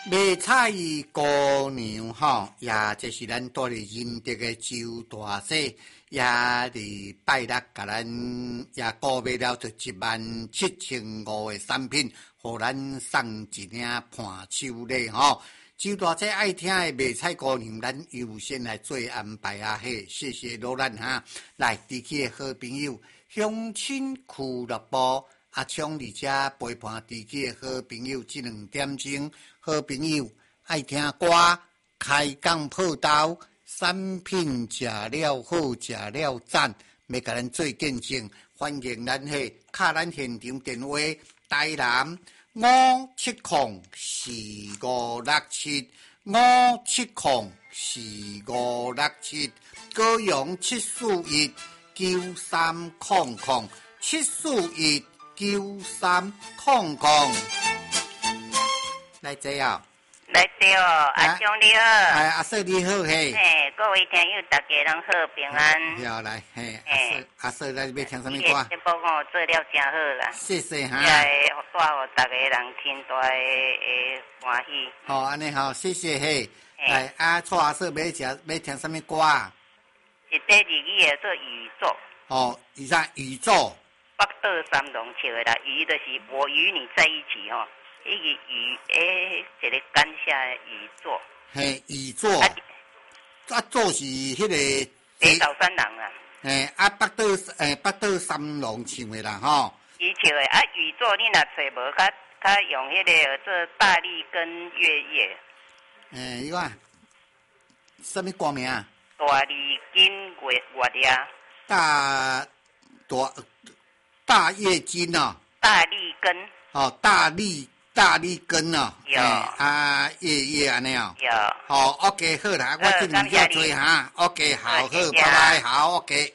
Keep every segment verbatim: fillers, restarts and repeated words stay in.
卖菜姑娘吼，也这是咱住咧仁德嘅周大姐，也伫拜六甲咱也购买了就一万七千五嘅产品，互咱送一领伴手礼吼。周大姐爱听的卖菜姑娘，咱优先来做安排啊！嘿，谢谢罗兰哈，来地区的好朋友，乡亲俱乐部。阿昌伫遮陪伴地区的好朋友，这两点钟，好朋友爱听歌，开讲报道，产品食了好，食了赞，要甲咱做见证，欢迎咱迄敲咱现场电话，台南五七零四五六七五七零四五六七，高雄七四一九三零零七四一。九三空空，来这哦， 来对哦，阿兄你好， 哎阿嫂你好嘿， 嘿，各位听友大家拢好平安， 好来嘿，阿嫂阿嫂咱要听什么歌？ 节目我做了真好啦， 谢谢哈， 也带互大家人听大诶欢喜。 好安尼好，谢谢嘿，来阿蔡阿嫂要食要听什么歌啊？ 一块日语诶做宇宙， 哦，以上宇宙。 北斗三龙笑的啦，鱼就是我与你在一起吼，迄个鱼诶，一个感谢的宇宙。 嘿，宇宙。啊，啊，做是迄个。 北岛三郎啊。 嘿，啊，北斗诶，北斗三龙唱的啦吼。 伊唱的啊，宇宙你若找无，较较用迄个做大力跟月夜。 诶，伊话什么歌名啊？ 大力跟月月呀。 大大。大叶金哦， 大力根哦，大力大力根哦， 有啊叶叶安尼哦， 有， 好 ，OK 好啦，我这两条追哈 ，OK 好好，拜拜，好 OK，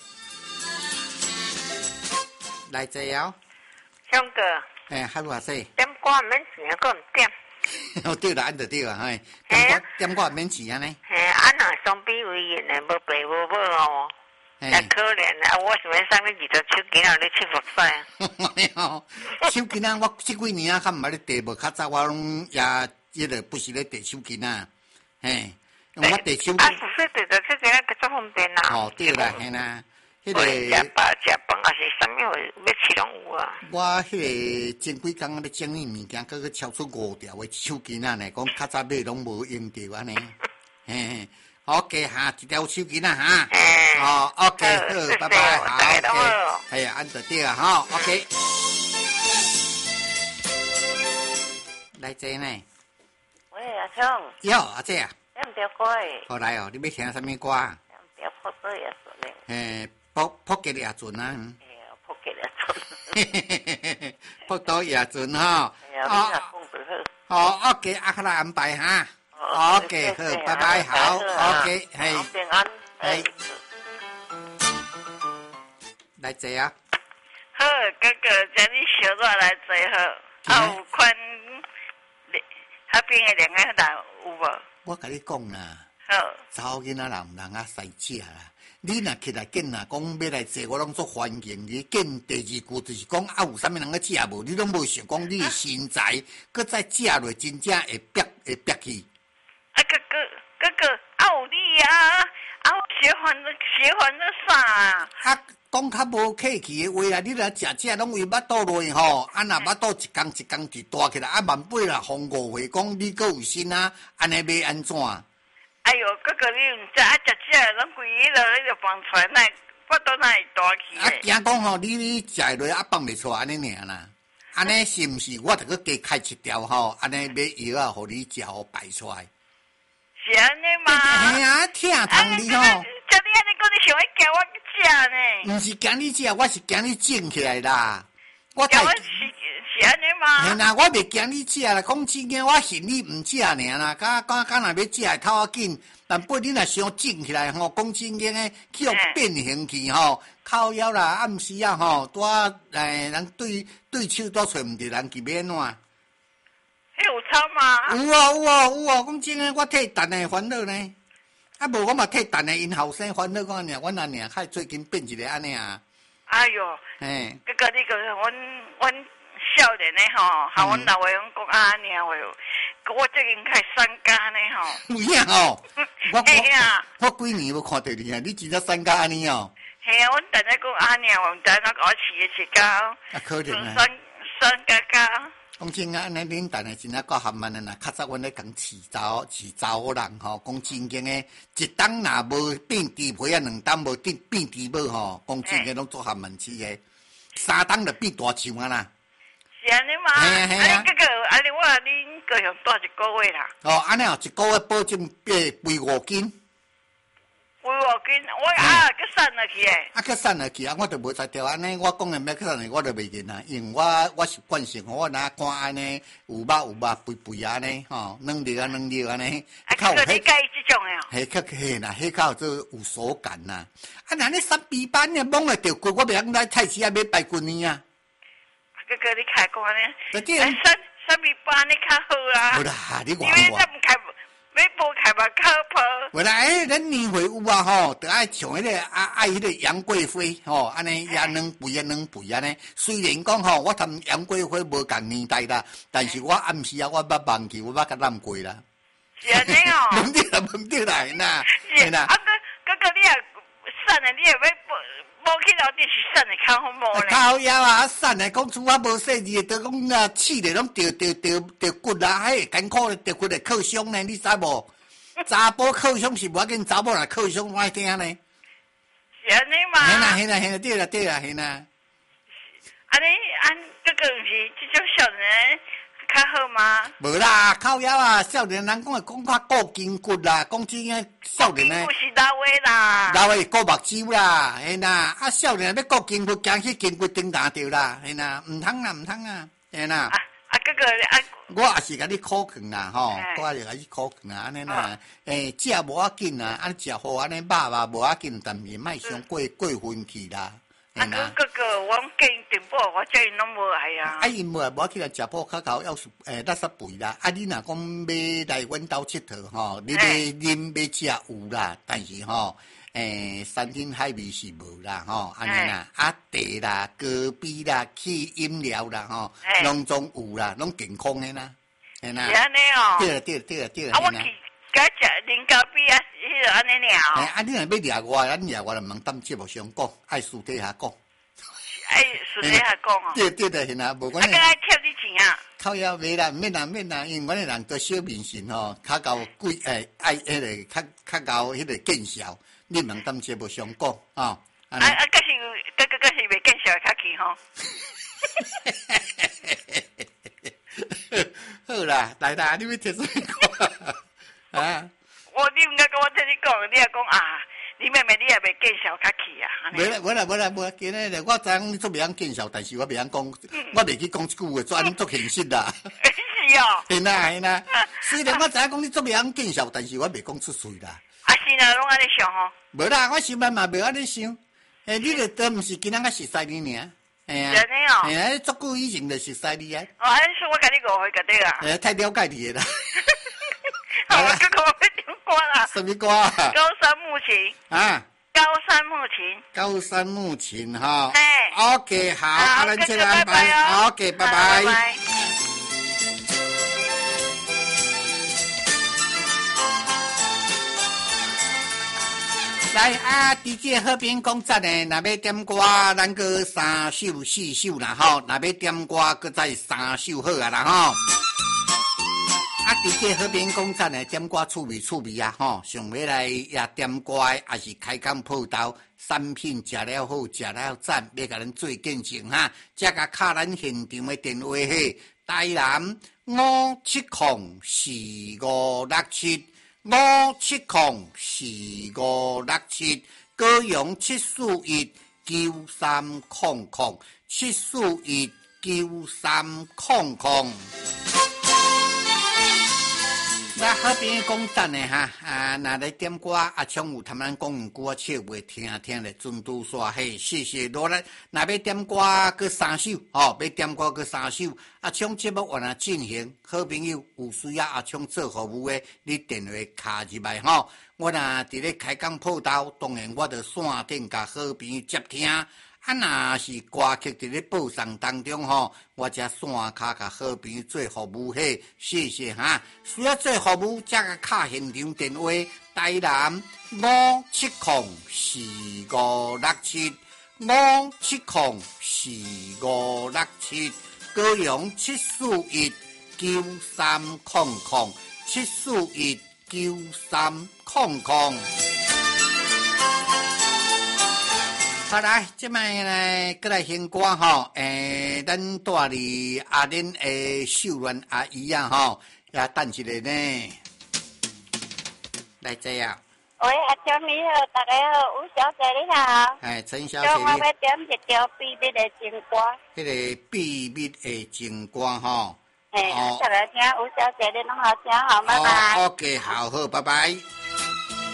来这样， 兄哥， 哎，哈鲁阿说， 点歌免钱啊，搁唔点？ 哦对啦，按着对啊，嘿，点歌点歌免钱啊呢？ 嘿，啊那双臂为人呢，无爸无母哦。也可怜啊！我想要送你二条手机，让你七十岁啊！手机啊，我这几年啊，较毋捌咧递，无较早我拢也迄个不是咧递手机啊，嘿，我递手机。 啊，十岁递着这个较方便啦。 哦，对啦，嘿啦，迄个食饱食饭还是啥物要吃拢有啊。 我迄个前几工咧整理物件，搁去超出五条的手机啊，呢讲较早买拢无用着安尼，嘿。OK 哈，一条手机啦哈，哦 OK 好，拜拜，好 OK， 哎呀，按着对啊哈 ，OK， 来这呢？ 喂，阿昌。 哟，阿姐啊。 点条歌诶？ 好来哦，你要听什么歌啊？ 点条破歌也准嘞。 诶，破破吉也准啊。 哎呀，破吉也准。 破刀也准哈。 哎呀，你若讲就好。好 OK， 阿克来安排哈。OK， 好，拜拜，好 ，OK， 嘿， 平安， 嘿，来坐啊！ 好，哥哥，叫你小热来坐好，啊有款，那边的两个人有无？ 我甲你讲啦， 好， 查某囡仔人唔人啊使食啦。你若起来见啦，讲要来坐，我拢做欢迎你。见第二句就是讲啊，有啥物人个食无？你拢无想讲你的身材，搁再食落，真正会憋会憋去。 啊哥哥哥哥，啊有你啊，啊我喜欢的喜欢的啥？ 啊，讲较无客气的话啦，你若食食拢为巴肚内吼，啊若巴肚一工一工就大起来，啊万八啦，风误会讲你搁有心啊，安尼要安怎？ 哎哟，哥哥你毋知啊，食食拢规迄落迄个放出来，那巴肚那会大起？ 啊，惊讲吼，你你食落啊放袂出安尼尔啦，安尼是毋是？我着搁加开一条吼，安尼买药啊，互你食互排出来。 是安尼吗？ 哎呀，疼痛你吼！ 叫你安尼讲，你想要惊我食呢？ 毋是惊你食，我是惊你整起来啦。我太是是安尼吗？ 嘿啦，我袂惊你食啦，讲真个，我嫌你毋食尔啦。甲甲甲若要食，透啊紧。但不你若想整起来吼，讲真个诶，去互变形去吼，靠腰啦，暗时啊吼，拄啊诶，人对对手拄找毋着人，去要安怎？ 迄有差吗？ 有啊有啊有啊！讲真诶，我替陈诶烦恼呢。啊无我嘛替陈诶因后生烦恼讲尔，阮安尔，较最近变一个安尼啊。 哎哟， 嘿， 哥哥你个，阮阮少年诶吼，和阮老话讲讲啊安尼话， 我最近开三家呢吼。 有影吼，我我我几年无看到你啊，你真正三家安尼哦。 系啊，阮等下讲阿娘，我等下我饲的一家。 啊，可能啊。 三三家家。 讲真啊，安尼恁等下真正够含慢的啦。较早阮咧讲饲查饲查某人吼，讲真经诶，一档若无变猪皮啊，两档无变变猪母吼，讲真经拢做含慢饲诶，三档就变大象啊啦。 是安尼嘛？ 系啊系啊。 啊，哥哥，安尼我恁高雄住一个月啦。 哦，安尼哦，一个月保证变肥五斤。 肥五斤，我啊，佮瘦落去诶。 啊，佮瘦落去啊，我都无才调安尼。我讲诶，要佮瘦落去，我都袂认啊，因为我我习惯性，我若看安尼有肉有肉肥肥安尼吼，软粒啊软粒安尼。 啊，哥哥，你介意这种诶哦？ 嘿，较嘿啦，迄较做有手感呐。啊，那你三比班呢，摸会着骨，我袂晓来菜市啊买排骨呢啊。 哥哥，你开讲呢？ 对对。 三三比八，你较好啦。 无啦，你话我。因为咱唔开，要无开嘛靠谱。 无啦，诶，咱年岁有啊吼，着爱像迄个啊爱迄个杨贵妃吼，安尼也两肥也两肥安尼。虽然讲吼，我同杨贵妃无共年代啦，但是我暗时啊，我捌忘记，我捌甲烂过啦。 是安尼哦。 问对啦，问对啦，呐， 是啦。啊哥哥哥，你也瘦的，你也要无去到底是瘦的较好无咧？ 靠腰啊，瘦的讲厝啊无细致，着讲啊刺的拢着着着着骨啦，嘿，艰苦着骨的靠伤呢，你知无？查甫靠伤是无要紧，查某若靠伤我爱听呢。 是安尼嘛？ 嘿啦嘿啦嘿啦，对啦对啦嘿啦。 安尼安哥哥是这种少年较好吗？ 无啦，靠腰啊，少年人讲会讲较顾筋骨啦，讲真诶，少年诶。 筋骨是老诶啦。 老诶顾目睭啦，嘿啦，啊少年要顾筋骨，惊去筋骨顶打着啦，嘿啦，毋通啦，毋通啊，嘿啦。 啊啊哥哥啊！ 我也是甲你苦劝啦，吼，我也是甲你苦劝啦，安尼啦，诶，食无要紧啦，安食好安尼肉肉无要紧，但是莫伤过过分去啦。 啊哥哥哥，我建议订报，我叫因拢无来啊。 啊，因无无要紧啦，食饱较够要是诶垃圾肥啦。啊，你若讲要来阮兜佚佗吼，你要啉要食有啦，但是吼。诶，山珍海味是无啦，吼，安尼啦，啊茶啦、咖啡啦、去饮料啦，吼，拢总有啦，拢健康诶啦，嘿啦。 是安尼哦。 对啦，对啦，对啦，对啦。 啊，我去甲食啉咖啡啊，迄个安尼尔。 诶，啊，你若要掠我，咱掠我就茫当节目上讲，爱私底下讲。 爱私底下讲哦。 对对对，嘿啦，无管。 啊，佮爱贴你钱啊？ 靠腰袂啦，免啦免啦，因为阮诶人都小面神吼，较够贵诶，爱迄个较较够迄个见效。你茫当节目上讲，吼。啊啊，佮是佮佮佮是袂见笑较去吼。好啦，来啦，你要听什么歌啊？ 我你毋甲跟我听你讲，你也讲啊，你妹妹你也袂见笑较去啊？ 袂啦，袂啦，袂啦，无要紧咧。我知影你做袂晓见笑，但是我袂晓讲，我袂去讲一句话，做安尼做现实啦。 是哦。 是啦，是啦。虽然我知影讲你做袂晓见笑，但是我袂讲出嘴啦。 啊，是啦，拢安尼想吼。 无啦，我想办嘛袂安尼想。诶，你著都毋是今仔个熟悉你尔。哎呀， 真的哦。 哎呀，足久以前就熟悉你啊。 哦，安尼说我甲你误会个对啦。 诶，太了解你啦。 好，我哥哥我要听歌啦。 什么歌啊？ 高山木琴。 啊。 高山木琴。 高山木琴哈。 嘿。 OK， 好，阿伦这个安排。OK， 拜拜。拜拜。来啊！伫这河边讲真诶，若要点歌，咱个三首四首啦吼。若要点歌，搁再三首好啊啦吼。啊，伫这河边讲真诶，点歌趣味趣味啊吼。上尾来也点歌诶，也是开工报道，产品食了好，食了赞，要甲咱做见证哈。则甲敲咱现场诶电话嘿，台南五七零四五六七。五七零四五六七，高雄七四一九三零零，七四一九三零零。来河边讲等的哈，啊，若来点歌，阿昌有谈咱讲歌笑话听听咧，准拄煞嘿，谢谢罗咱。若要点歌，佮三首哦，要点歌佮三首。阿昌节目原来进行，好朋友有需要阿昌做服务的，你电话卡入来吼。我若伫咧开工报道，当然我着线顶甲好朋友接听。 啊，若是歌曲伫咧报送当中吼，我只线卡甲好朋友做服务嘿，谢谢哈。需要做服务，则个卡现场电话，台南五七零四五六七五七零四五六七，高雄七四一九三零零七四一九三零零。好来，即摆呢，过来献歌吼。诶、欸，咱住伫阿恁诶秀兰阿姨啊吼，也等一下呢。来这样。 喂，阿张你好，大家好，吴小姐你好。 哎，陈小姐。 我要点一条秘密的情歌。 迄个秘密的情歌吼。 哎，哦，再来听吴小姐的拢好听，好，拜拜。 哦 ，OK， 好好，拜拜。